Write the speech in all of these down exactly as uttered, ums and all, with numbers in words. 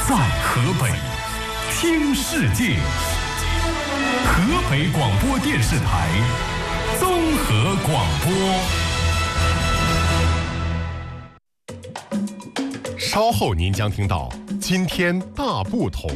在河北，听世界。河北广播电视台综合广播。稍后您将听到今天大不同。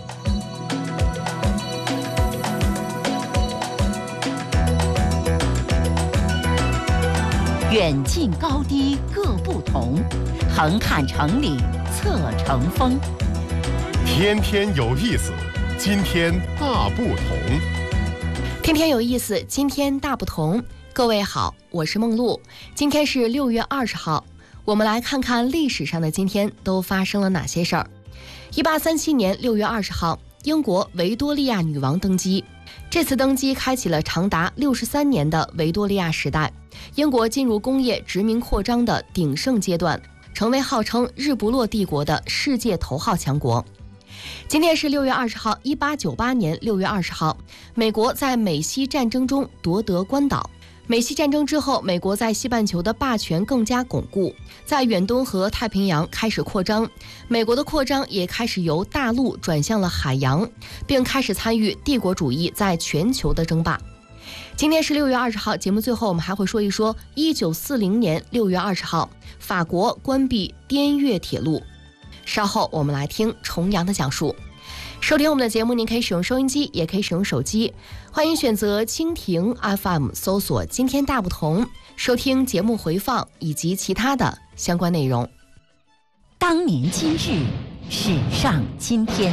远近高低各不同，横看成岭侧成峰。 天天有意思，今天大不同。 天天有意思，今天大不同。各位好，我是梦露。今天是六月二十号，我们来看看历史上的今天都发生了哪些事儿。一八三七年六月二十号，英国维多利亚女王登基。这次登基开启了长达六十三年的维多利亚时代，英国进入工业殖民扩张的鼎盛阶段，成为号称日不落帝国的世界头号强国。今天是六月二十号，一八九八年六月二十号，美国在美西战争中夺得关岛。美西战争之后，美国在西半球的霸权更加巩固，在远东和太平洋开始扩张。美国的扩张也开始由大陆转向了海洋，并开始参与帝国主义在全球的争霸。今天是六月二十号，节目最后我们还会说一说一九四零年六月二十号，法国关闭滇越铁路。稍后我们来听重阳的讲述。收听我们的节目，您可以使用收音机，也可以使用手机，欢迎选择蜻蜓 F M 搜索今天大不同，收听节目回放以及其他的相关内容。 当年今日，史上今天。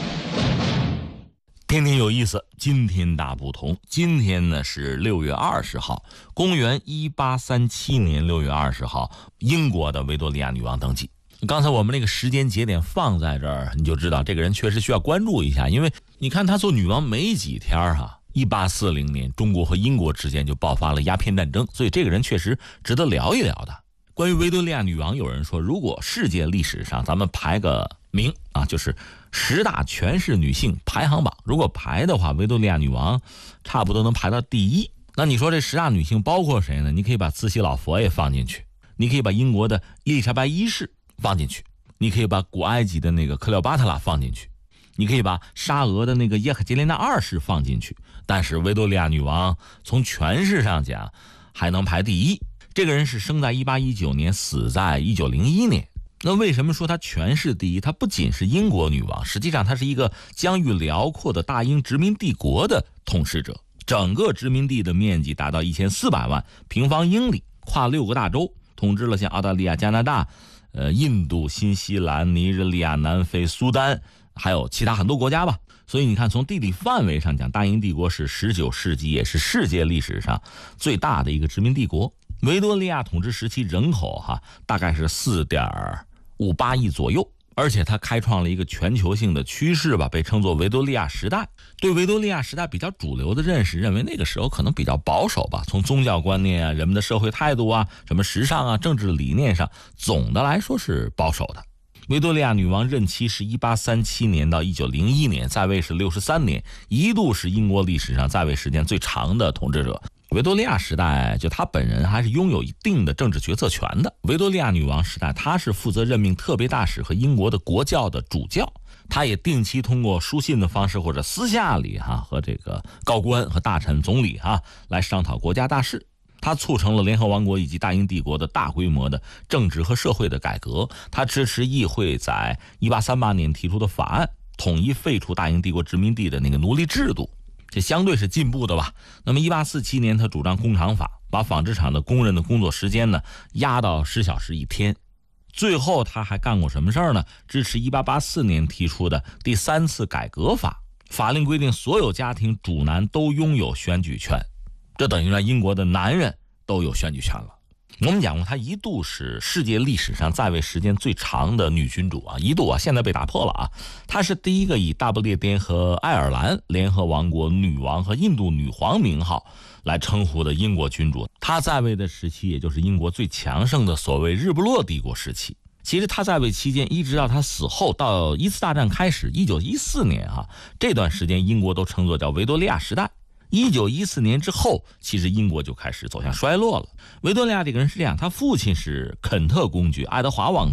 天天有意思，今天大不同。今天呢是六月二十号，公元一八三七年六月二十号，英国的维多利亚女王登基。刚才我们那个时间节点放在这儿，你就知道这个人确实需要关注一下，因为你看她做女王没几天哈，一八四零年中国和英国之间就爆发了鸦片战争，所以这个人确实值得聊一聊的。关于维多利亚女王，有人说如果世界历史上咱们排个名啊，就是十大权势女性排行榜，如果排的话，维多利亚女王差不多能排到第一。那你说这十大女性包括谁呢？你可以把慈禧老佛爷放进去，你可以把英国的伊丽莎白一世放进去，你可以把古埃及的那个克廖巴特拉放进去，你可以把沙俄的那个叶赫捷琳娜二世放进去，但是维多利亚女王从权势上讲还能排第一。这个人是生在一八一九年，死在一九零一年。那为什么说她权势第一？她不仅是英国女王，实际上她是一个疆域辽阔的大英殖民帝国的统治者，整个殖民地的面积达到一千四百万平方英里，跨六个大洲，统治了像澳大利亚、加拿大、呃，印度、新西兰、尼日利亚、南非、苏丹，还有其他很多国家吧。所以你看，从地理范围上讲，大英帝国是十九世纪也是世界历史上最大的一个殖民帝国。维多利亚统治时期人口哈大概是 四点五八亿左右，而且它开创了一个全球性的趋势吧，被称作维多利亚时代。对维多利亚时代比较主流的认识，认为那个时候可能比较保守吧，从宗教观念啊、人们的社会态度啊、什么时尚啊、政治理念上，总的来说是保守的。维多利亚女王任期是一八三七年到一九零一年，在位是六十三年，一度是英国历史上在位时间最长的统治者。维多利亚时代，就她本人还是拥有一定的政治决策权的。维多利亚女王时代，她是负责任命特别大使和英国的国教的主教，她也定期通过书信的方式或者私下里哈和这个高官和大臣、总理哈来商讨国家大事。他促成了联合王国以及大英帝国的大规模的政治和社会的改革。他支持议会在一八三八年提出的法案，统一废除大英帝国殖民地的那个奴隶制度，这相对是进步的吧。那么一八四七年他主张工厂法，把纺织厂的工人的工作时间呢压到十小时一天。最后他还干过什么事儿呢？支持一八八四年提出的第三次改革法，法令规定所有家庭主男都拥有选举权，这等于让英国的男人都有选举权了。我们讲过，她一度是世界历史上在位时间最长的女君主啊，一度啊，现在被打破了啊。她是第一个以大不列颠和爱尔兰联合王国女王和印度女皇名号来称呼的英国君主。她在位的时期，也就是英国最强盛的所谓日不落帝国时期。其实她在位期间，一直到她死后，到一次大战开始，一九一四年啊，这段时间英国都称作叫维多利亚时代。一九一四年之后，其实英国就开始走向衰落了。维多利亚这个人是这样，他父亲是肯特公爵爱德华王子，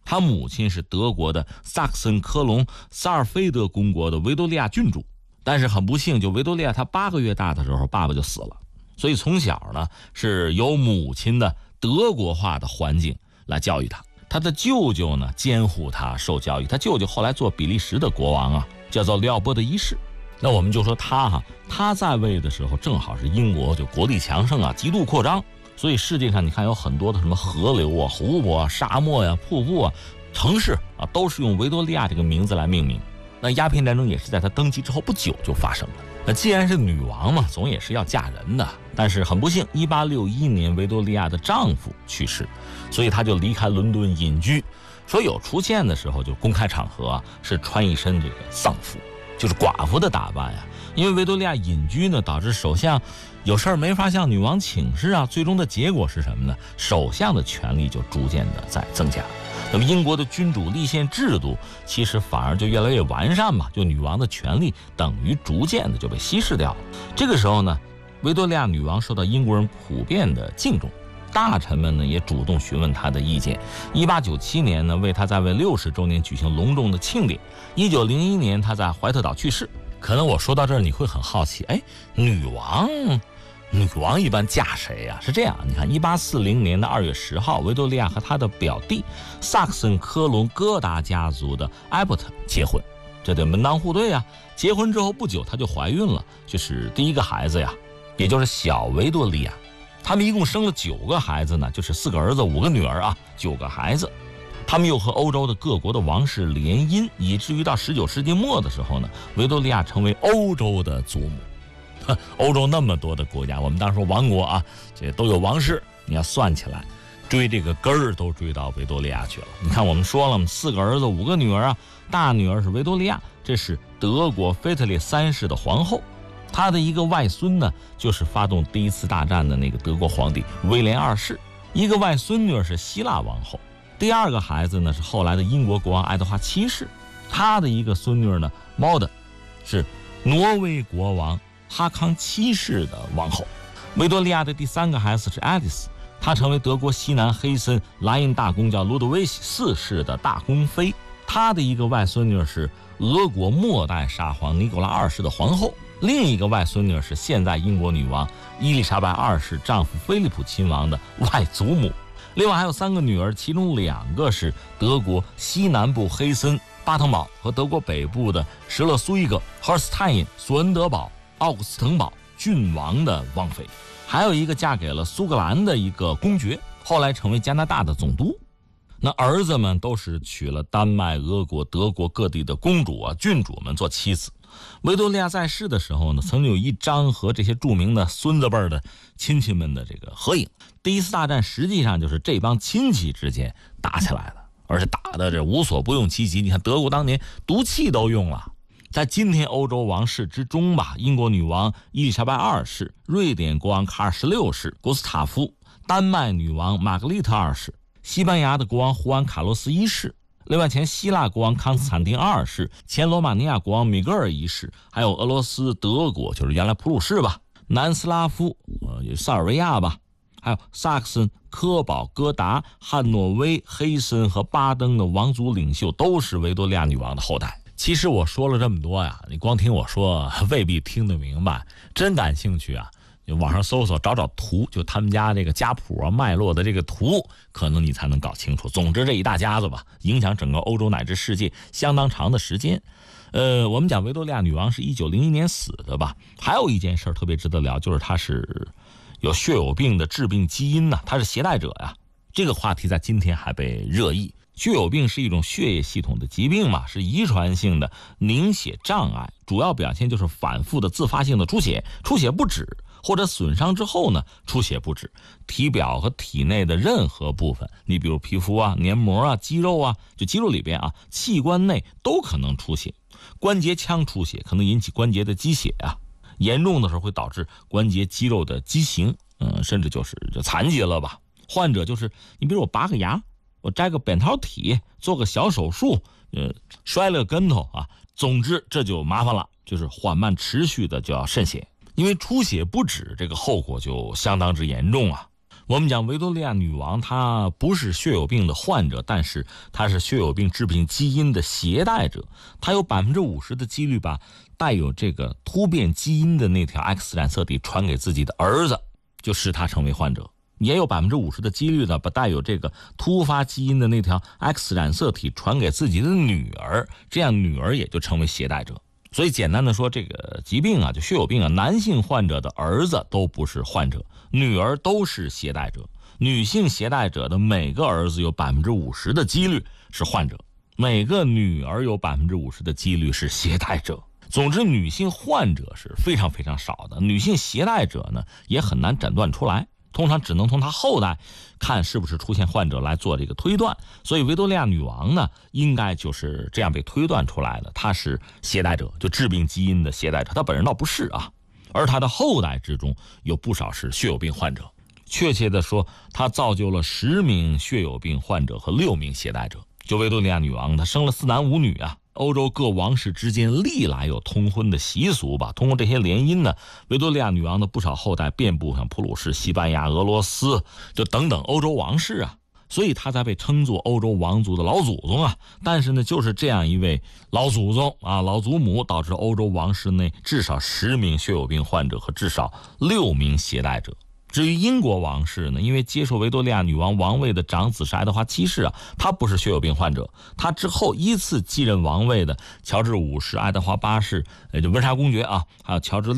他母亲是德国的萨克森科隆萨尔菲德公国的维多利亚郡主，但是很不幸，就维多利亚她八个月大的时候，爸爸就死了，所以从小呢是由母亲的德国化的环境来教育他。他的舅舅呢监护他受教育，他舅舅后来做比利时的国王啊，叫做廖波德一世。那我们就说他哈，他在位的时候正好是英国就国力强盛啊，极度扩张，所以世界上你看有很多的什么河流啊、湖泊啊、沙漠呀、啊、瀑布啊、城市啊，都是用维多利亚这个名字来命名。那鸦片战争也是在他登基之后不久就发生了。那既然是女王嘛，总也是要嫁人的。但是很不幸，一八六一年维多利亚的丈夫去世，所以她就离开伦敦隐居。说有出现的时候，就公开场合啊，是穿一身这个丧服，就是寡妇的打扮呀。因为维多利亚隐居呢，导致首相有事儿没法向女王请示啊。最终的结果是什么呢？首相的权力就逐渐的在增加。那么英国的君主立宪制度其实反而就越来越完善嘛，就女王的权力等于逐渐的就被稀释掉了。这个时候呢，维多利亚女王受到英国人普遍的敬重，大臣们呢也主动询问她的意见。一八九七年呢，为她在位六十周年举行隆重的庆典。一九零一年，她在怀特岛去世。可能我说到这儿你会很好奇，哎，女王女王一般嫁谁呀、啊？是这样，你看一八四零年的二月十号，维多利亚和她的表弟萨克森科隆哥达家族的艾伯特结婚，这得门当户对啊。结婚之后不久她就怀孕了，就是第一个孩子呀，也就是小维多利亚。他们一共生了九个孩子呢，就是四个儿子五个女儿啊，九个孩子。他们又和欧洲的各国的王室联姻，以至于到十九世纪末的时候呢，维多利亚成为欧洲的祖母。欧洲那么多的国家，我们当时说王国啊，这都有王室，你要算起来，追这个根儿都追到维多利亚去了。你看我们说了，四个儿子五个女儿啊，大女儿是维多利亚，这是德国腓特烈三世的皇后。他的一个外孙呢，就是发动第一次大战的那个德国皇帝威廉二世。一个外孙女是希腊王后。第二个孩子呢是后来的英国国王爱德华七世。他的一个孙女呢猫的是挪威国王哈康七世的王后。维多利亚的第三个孩子是爱丽丝，她成为德国西南黑森莱茵大公叫路德维希四世的大公妃。她的一个外孙女是俄国末代沙皇尼古拉二世的皇后。另一个外孙女是现在英国女王伊丽莎白二世丈夫菲利普亲王的外祖母。另外还有三个女儿，其中两个是德国西南部黑森巴滕堡和德国北部的施勒苏伊格赫尔斯泰因索恩德堡奥古斯滕堡郡王的王妃，还有一个嫁给了苏格兰的一个公爵，后来成为加拿大的总督。那儿子们都是娶了丹麦、俄国、德国各地的公主啊、郡主们做妻子。维多利亚在世的时候呢，曾经有一张和这些著名的孙子辈的亲戚们的这个合影。第一次大战实际上就是这帮亲戚之间打起来的，而且打的这无所不用其极。你看德国当年毒气都用了。在今天欧洲王室之中吧，英国女王伊丽莎白二世、瑞典国王卡尔十六世、古斯塔夫、丹麦女王玛格丽特二世、西班牙的国王胡安卡洛斯一世，另外前希腊国王康斯坦丁二世、前罗马尼亚国王米格尔一世，还有俄罗斯、德国，就是原来普鲁士吧，南斯拉夫、呃，塞尔维亚吧，还有萨克森、科堡、哥达、汉诺威、黑森和巴登的王族领袖都是维多利亚女王的后代。其实我说了这么多呀，你光听我说未必听得明白，真感兴趣啊，就网上搜索找找图，就他们家这个家谱啊脉络的这个图，可能你才能搞清楚。总之这一大家子吧，影响整个欧洲乃至世界相当长的时间。呃，我们讲维多利亚女王是一九零一年死的吧，还有一件事特别值得聊，就是她是有血友病的致病基因呢，她是携带者呀。这个话题在今天还被热议。血友病是一种血液系统的疾病嘛，是遗传性的凝血障碍，主要表现就是反复的自发性的出血，出血不止，或者损伤之后呢，出血不止，体表和体内的任何部分，你比如皮肤啊、黏膜啊、肌肉啊，就肌肉里边啊，器官内都可能出血。关节腔出血可能引起关节的积血啊，严重的时候会导致关节肌肉的畸形，嗯，甚至就是就残疾了吧。患者就是你比如我拔个牙，我摘个扁桃体，做个小手术，呃，摔了个跟头啊，总之这就麻烦了，就是缓慢持续的就要渗血，因为出血不止，这个后果就相当之严重啊。 我们讲维多利亚女王她不是血友病的患者，但是她是血友病致病基因的携带者，她有百分之五十的几率把带有这个突变基因的那条 X 染色体传给自己的儿子，就使他成为患者。也有百分之五十的几率呢，把带有这个突发基因的那条 X 染色体传给自己的女儿，这样女儿也就成为携带者。所以简单的说，这个疾病啊，就血友病啊，男性患者的儿子都不是患者，女儿都是携带者。女性携带者的每个儿子有百分之五十的几率是患者，每个女儿有百分之五十的几率是携带者。总之，女性患者是非常非常少的，女性携带者呢也很难诊断出来。通常只能从他后代看是不是出现患者来做这个推断，所以维多利亚女王呢，应该就是这样被推断出来的，她是携带者，就致病基因的携带者，她本人倒不是啊，而她的后代之中有不少是血友病患者，确切的说，她造就了十名血友病患者和六名携带者。就维多利亚女王，她生了四男五女啊。欧洲各王室之间历来有通婚的习俗吧，通过这些联姻呢，维多利亚女王的不少后代遍布像普鲁士、西班牙、俄罗斯，就等等欧洲王室啊，所以她才被称作欧洲王族的老祖宗啊。但是呢，就是这样一位老祖宗啊、老祖母，导致欧洲王室内至少十名血友病患者和至少六名携带者。至于英国王室呢，因为接受维多利亚女王王位的长子是爱德华七世啊，他不是血友病患者，他之后依次继任王位的乔治五世、爱德华八世，也就温莎公爵啊，还有乔治